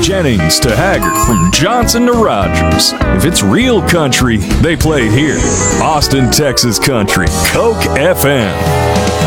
Jennings to Haggard, from Johnson to Rogers. If it's real country, they play here. Austin, Texas country. Coke FM.